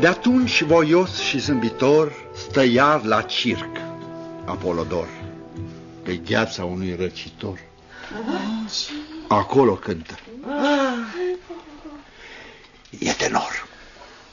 De atunci, voios și zâmbitor, stă iar la circ Apolodor, pe gheața unui răcitor. Acolo cântă.